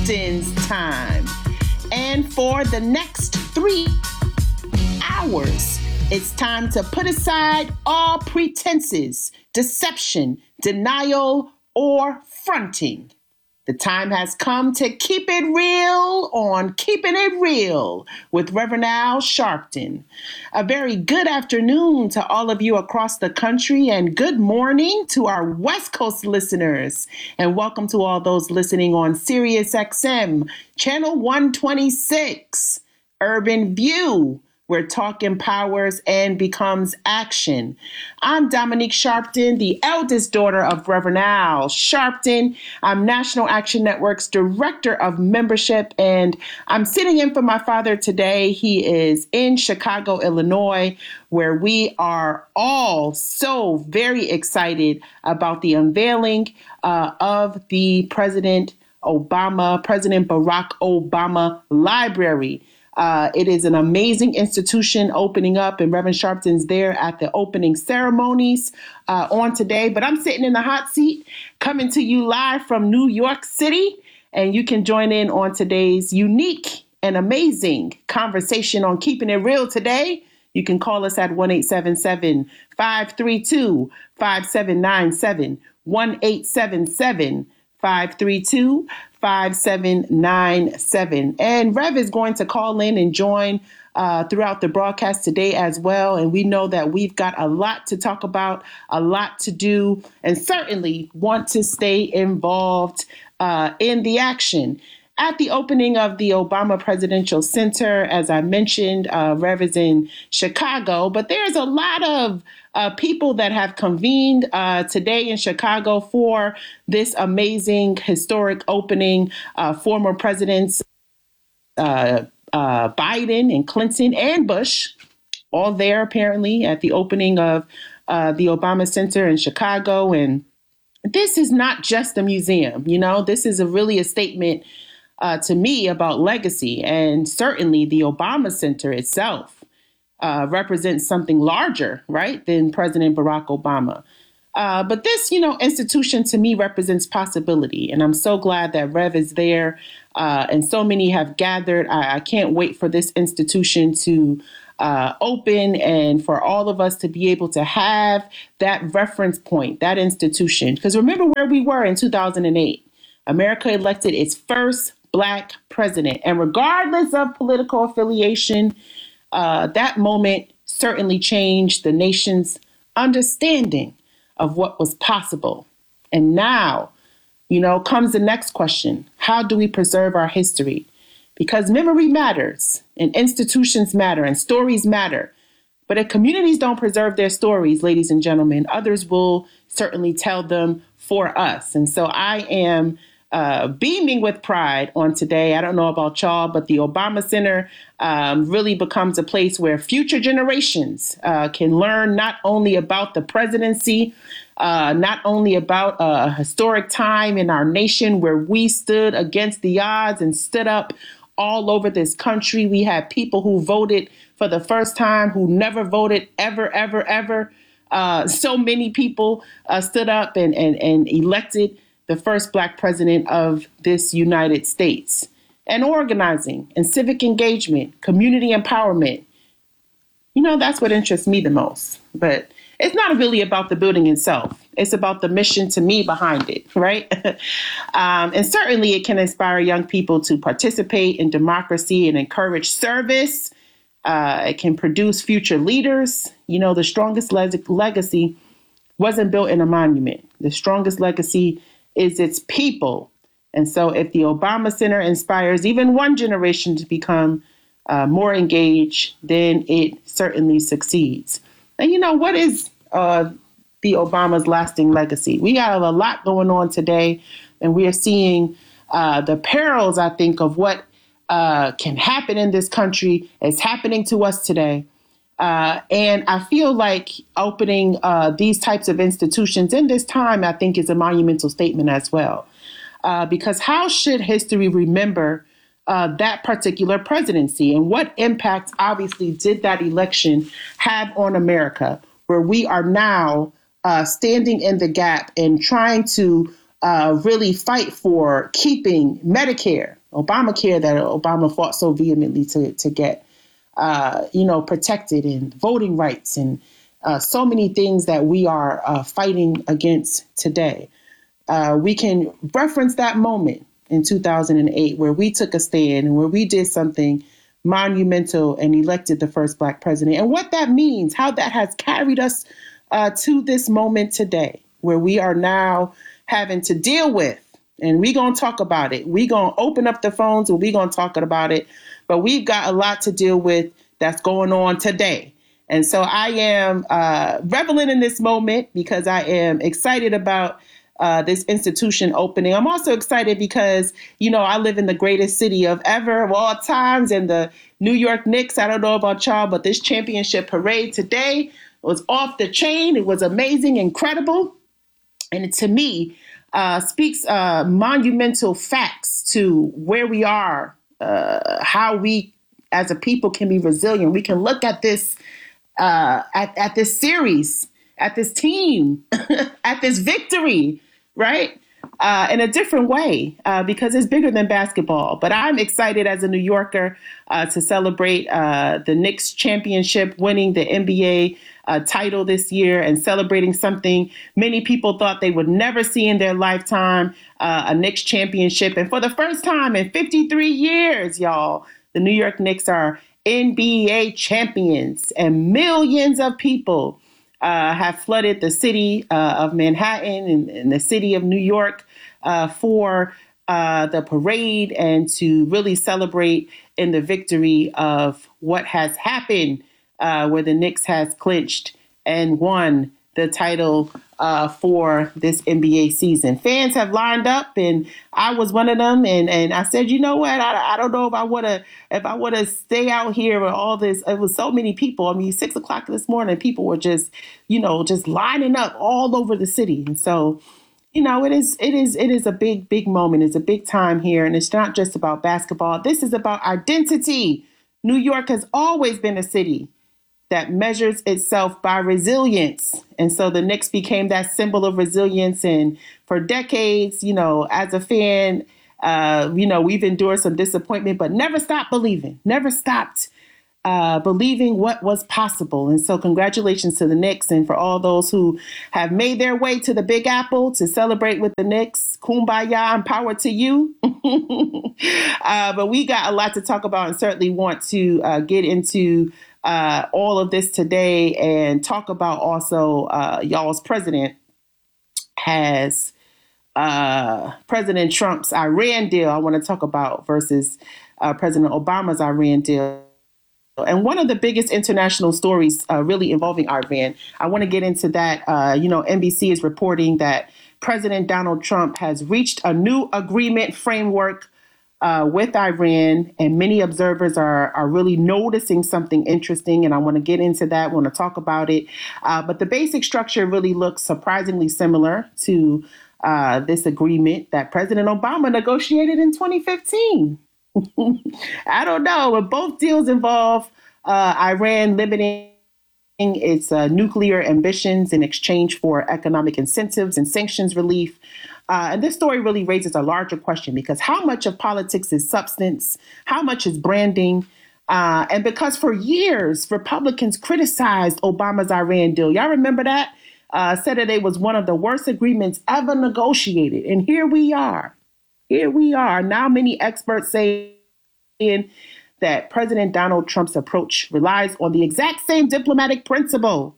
Sharpton's time. And for the next 3 hours, it's time to put aside all pretenses, deception, denial, or fronting. The time has come to keep it real on Keeping It Real with Reverend Al Sharpton. A very good afternoon to all of you across the country, and good morning to our West Coast listeners. And welcome to all those listening on Sirius XM, Channel 126, Urban View, where talk empowers and becomes action. I'm Dominique Sharpton, the eldest daughter of Reverend Al Sharpton. I'm National Action Network's Director of Membership, and I'm sitting in for my father today. He is in Chicago, Illinois, where we are all so very excited about the unveiling of the President Barack Obama Library. It is an amazing institution opening up, and Reverend Sharpton's there at the opening ceremonies on today. But I'm sitting in the hot seat, coming to you live from New York City, and you can join in on today's unique and amazing conversation on Keeping It Real today. You can call us at 1-877-532-5797, 1-877-532-5797. And Rev is going to call in and join throughout the broadcast today as well. And we know that we've got a lot to talk about, a lot to do, and certainly want to stay involved in the action. At the opening of the Obama Presidential Center, as I mentioned, Rev is in Chicago, but there's a lot of people that have convened today in Chicago for this amazing historic opening. Former presidents Biden and Clinton and Bush, all there apparently at the opening of the Obama Center in Chicago. And this is not just a museum, this is really a statement to me about legacy. And certainly the Obama Center itself represents something larger, right, than President Barack Obama. But this, institution to me represents possibility. And I'm so glad that Rev is there and so many have gathered. I can't wait for this institution to open and for all of us to be able to have that reference point, that institution. Because remember where we were in 2008. America elected its first Black president. And regardless of political affiliation, that moment certainly changed the nation's understanding of what was possible. And now, comes the next question. How do we preserve our history? Because memory matters, and institutions matter, and stories matter. But if communities don't preserve their stories, ladies and gentlemen, others will certainly tell them for us. And so I am beaming with pride on today. I don't know about y'all, but the Obama Center really becomes a place where future generations can learn not only about the presidency, not only about a historic time in our nation where we stood against the odds and stood up all over this country. We had people who voted for the first time, who never voted ever, ever, ever. So many people stood up and elected the first Black president of this United States. And organizing and civic engagement, community empowerment, that's what interests me the most. But it's not really about the building itself. It's about the mission to me behind it, right? And certainly it can inspire young people to participate in democracy and encourage service. It can produce future leaders. The strongest legacy wasn't built in a monument. The strongest legacy is its people. And so if the Obama Center inspires even one generation to become more engaged, then it certainly succeeds. And what is the Obama's lasting legacy? We have a lot going on today, and we are seeing the perils, I think, of what can happen in this country is happening to us today. And I feel like opening these types of institutions in this time, I think, is a monumental statement as well. Because how should history remember that particular presidency, and what impact, obviously, did that election have on America, where we are now standing in the gap and trying to really fight for keeping Medicare, Obamacare, that Obama fought so vehemently to get, protected, and voting rights, and so many things that we are fighting against today. We can reference that moment in 2008 where we took a stand and where we did something monumental and elected the first Black president, and what that means, how that has carried us to this moment today, where we are now having to deal with, and we're going to talk about it. We're going to open up the phones and we're going to talk about it, but we've got a lot to deal with that's going on today. And so I am reveling in this moment because I am excited about this institution opening. I'm also excited because, I live in the greatest city of all times, and the New York Knicks. I don't know about y'all, but this championship parade today was off the chain. It was amazing, incredible. And it, to me, speaks monumental facts to where we are, how we as a people can be resilient. We can look at this, at this series, at this team, at this victory, right? In a different way, because it's bigger than basketball. But I'm excited as a New Yorker to celebrate the Knicks championship, winning the NBA title this year, and celebrating something many people thought they would never see in their lifetime, a Knicks championship. And for the first time in 53 years, y'all, the New York Knicks are NBA champions, and millions of people have flooded the city of Manhattan and the city of New York for the parade, and to really celebrate in the victory of what has happened, where the Knicks has clinched and won the title for this NBA season. Fans have lined up, and I was one of them. And I said, you know what? I don't know if I want to stay out here with all this. It was so many people. I mean, 6:00 this morning, people were just lining up all over the city. And so, it is a big moment. It's a big time here, and it's not just about basketball. This is about identity. New York has always been a city that measures itself by resilience. And so the Knicks became that symbol of resilience. And for decades, as a fan, we've endured some disappointment, but never stopped believing, never stopped believing what was possible. And so congratulations to the Knicks, and for all those who have made their way to the Big Apple to celebrate with the Knicks. Kumbaya and power to you. But we got a lot to talk about, and certainly want to get into all of this today, and talk about also y'all's president has President Trump's Iran deal. I want to talk about versus President Obama's Iran deal. And one of the biggest international stories really involving Iran, I want to get into that. NBC is reporting that President Donald Trump has reached a new agreement framework with Iran, and many observers are really noticing something interesting, and I want to get into that. I want to talk about it. But the basic structure really looks surprisingly similar to this agreement that President Obama negotiated in 2015. I don't know, but both deals involve Iran limiting its nuclear ambitions in exchange for economic incentives and sanctions relief. And this story really raises a larger question, because how much of politics is substance? How much is branding? And because for years, Republicans criticized Obama's Iran deal. Y'all remember that? Said that it was one of the worst agreements ever negotiated. And here we are. Here we are. Now many experts say that President Donald Trump's approach relies on the exact same diplomatic principle.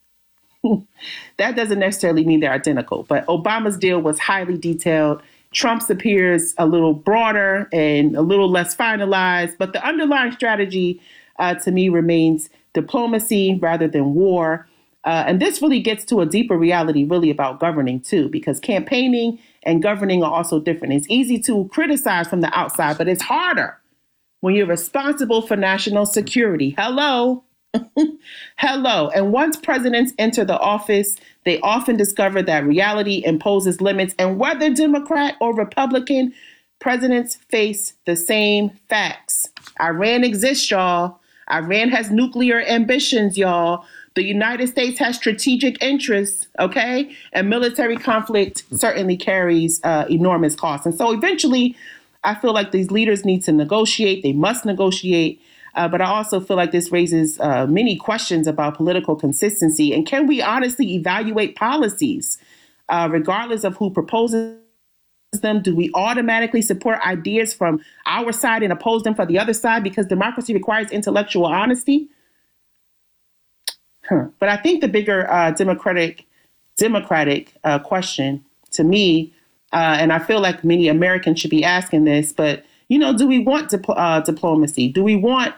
That doesn't necessarily mean they're identical, but Obama's deal was highly detailed. Trump's appears a little broader and a little less finalized, but the underlying strategy to me remains diplomacy rather than war. And this really gets to a deeper reality really about governing too, because campaigning and governing are also different. It's easy to criticize from the outside, but it's harder when you're responsible for national security. Hello. Hello. And once presidents enter the office, they often discover that reality imposes limits. And whether Democrat or Republican, presidents face the same facts. Iran exists, y'all. Iran has nuclear ambitions, y'all. The United States has strategic interests, okay? And military conflict certainly carries enormous costs. And so eventually, I feel like these leaders need to negotiate. They must negotiate. But I also feel like this raises many questions about political consistency. And can we honestly evaluate policies, regardless of who proposes them? Do we automatically support ideas from our side and oppose them for the other side because democracy requires intellectual honesty? But I think the bigger democratic question to me, and I feel like many Americans should be asking this, but do we want diplomacy? Do we want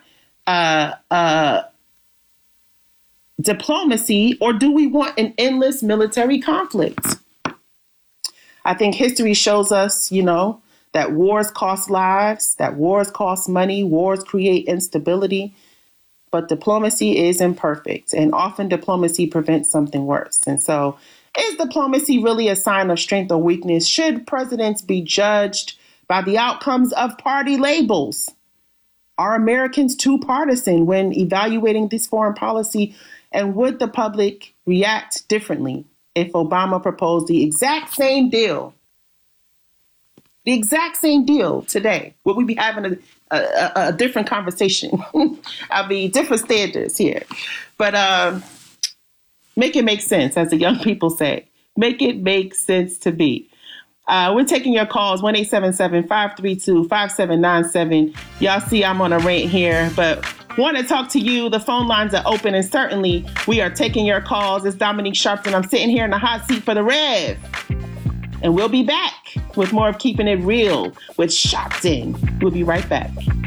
diplomacy, or do we want an endless military conflict? I think history shows us, that wars cost lives, that wars cost money, wars create instability. But diplomacy is imperfect, and often diplomacy prevents something worse. And so, is diplomacy really a sign of strength or weakness? Should presidents be judged by the outcomes of party labels? Are Americans too partisan when evaluating this foreign policy? And would the public react differently if Obama proposed the exact same deal today? Would we be having a different conversation? I'll be different standards here. But make it make sense, as the young people say. Make it make sense to me. We're taking your calls, 1-877-532-5797. Y'all see I'm on a rant here, but want to talk to you. The phone lines are open, and certainly we are taking your calls. It's Dominique Sharpton. I'm sitting here in the hot seat for the Rev. And we'll be back with more of Keeping It Real with Sharpton. We'll be right back.